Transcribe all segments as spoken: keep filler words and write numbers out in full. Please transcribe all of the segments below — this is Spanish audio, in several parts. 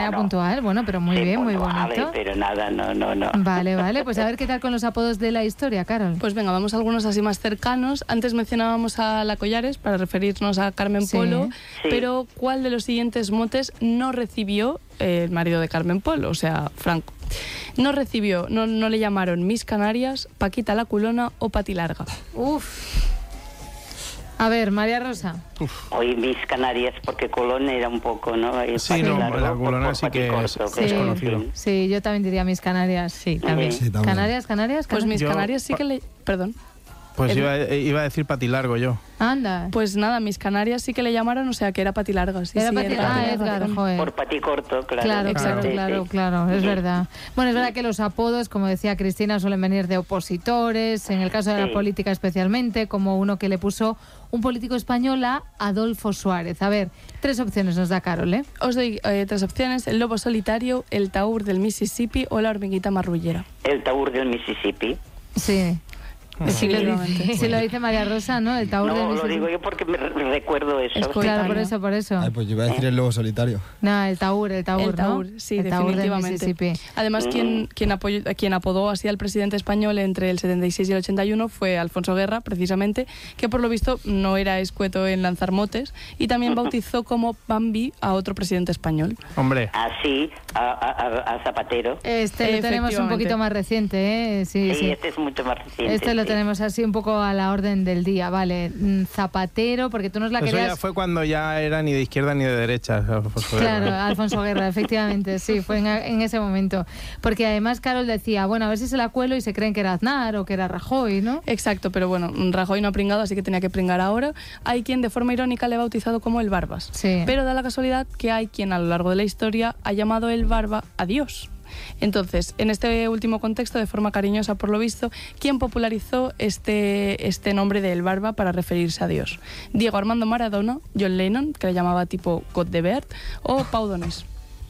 manera claro. puntual. Bueno, pero muy Sí, bien, muy puntuales, bonito. pero nada, no, no, no. Vale, vale. Pues a ver qué tal con los apodos de la historia, Carol. Pues venga, vamos a algunos así más cercanos. Antes mencionábamos a la Collares para referirnos a Carmen Sí. Polo, Sí. pero ¿cuál de los siguientes motes no recibió eh, el marido de Carmen Polo, o sea, Franco? No recibió, no, no le llamaron Miss Canarias, Paquita la Culona o Pati Larga. Uf. A ver, María Rosa. Hoy Miss Canarias, porque Colón era un poco, ¿no? El Sí, Pati no, Largo la por- Culona por sí Pati que es- Corto, es pero, conocido. en fin. Sí, yo también diría Miss Canarias. Sí, también. Sí, también. Canarias, Canarias, Pues Canarias. Miss Yo- Canarias sí que le... Perdón. Pues El- iba, iba a decir Pati Largo yo. Anda. Pues nada, Miss Canarias sí que le llamaron, o sea, que era Pati Larga. Sí, Era sí, Pati- Edgar, ah, tenía Edgar, razón. joder. Por Pati Corto, claro. Claro, Exacto. claro, Sí, claro, sí. claro, es Sí. verdad. Bueno, es verdad que los apodos, como decía Cristina, suelen venir de opositores, en el caso de la Sí. política especialmente, como uno que le puso un político español a Adolfo Suárez. A ver, tres opciones nos da Carol, ¿eh? Os doy eh, tres opciones: el lobo solitario, el taur del Mississippi o la hormiguita marrullera. El Taur del Mississippi. Sí. Sí lo, Definitivamente. dice, sí lo dice María Rosa, ¿no? El Taur del No, lo Mississippi. digo yo porque me re- recuerdo eso. Es Claro, coetáneo. por eso, por eso. Ay, pues yo iba a decir el lobo solitario. No, el Taur, el Taur, El taur, ¿no? sí, el Taur del definitivamente. Mississippi. Además, quien, quien, apoyó, quien apodó así al presidente español entre el setenta y seis y el ochenta y uno fue Alfonso Guerra, precisamente, que por lo visto no era escueto en lanzar motes, y también bautizó como Bambi a otro presidente español. Hombre, Así, a, a- a Zapatero. Este lo tenemos un Efectivamente. poquito más reciente, ¿eh? Sí, Sí, sí. este es mucho más reciente. Este lo sí. tenemos así un poco a la orden del día, vale. Mm, Zapatero, porque tú nos la eso querías... ya fue cuando ya era ni de izquierda ni de derecha. Pues, joder, Claro, ¿no? Alfonso Guerra, efectivamente, sí, fue en, en ese momento. Porque además Carol decía, bueno, a ver si se la cuelo y se creen que era Aznar o que era Rajoy, ¿no? Exacto, pero bueno, Rajoy no ha pringado, así que tenía que pringar ahora. Hay quien de forma irónica le ha bautizado como el Barbas. Sí. Pero da la casualidad que hay quien a lo largo de la historia ha llamado el Barba a Dios. Entonces, en este último contexto, de forma cariñosa por lo visto, ¿quién popularizó este, este nombre de El Barba para referirse a Dios? Diego Armando Maradona, John Lennon, que le llamaba tipo God de Bert, o Pau Donés.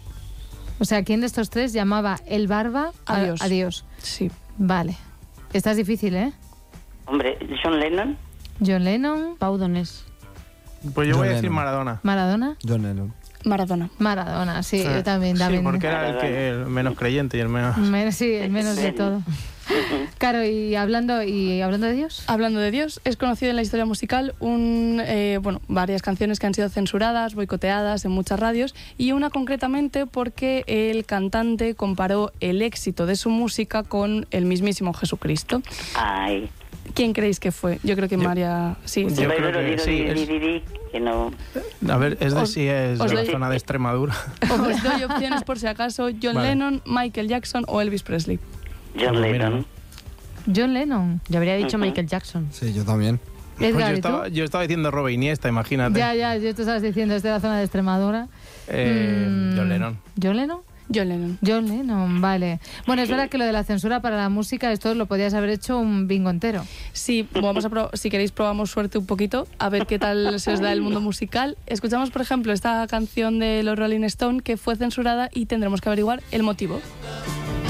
O sea, ¿quién de estos tres llamaba el Barba a, A Dios. a Dios? Sí. Vale. Esta es difícil, ¿eh? Hombre, John Lennon. John Lennon, Pau Donés. Pues yo John voy a decir Lennon. Maradona. Maradona. John Lennon. Maradona. Maradona, sí, yo también. Sí, también. porque era el, que, el menos creyente y el menos... Men- sí, el menos de todo. Claro, y hablando, y hablando de Dios. Hablando de Dios, es conocido en la historia musical un, eh, bueno, varias canciones que han sido censuradas, boicoteadas en muchas radios, y una concretamente porque el cantante comparó el éxito de su música con el mismísimo Jesucristo. Ay. ¿Quién creéis que fue? Yo creo que Yo- María... Sí, sí. Yo Pero, creo pero, que di- sí, di- es- di- di- di, que no. A ver, es de Os- si es os de la doy- zona de Extremadura. Os doy opciones por si acaso: John Vale. Lennon, Michael Jackson o Elvis Presley. John Pues mira, Lennon. ¿no? John Lennon. Yo habría dicho Ujú. Michael Jackson. Sí, yo también. Pues Edgar, yo, ¿y tú? estaba, yo estaba diciendo Robe Iniesta, imagínate. Ya, ya, yo te estabas diciendo, es de la zona de Extremadura. Eh, Mm, John Lennon. ¿John Lennon? John Lennon. John Lennon, vale. Bueno, es verdad que lo de la censura para la música, esto lo podías haber hecho un bingo entero. Sí, vamos a pro- si queréis probamos suerte un poquito, a ver qué tal se os da el mundo musical. Escuchamos, por ejemplo, esta canción de los Rolling Stone que fue censurada y tendremos que averiguar el motivo.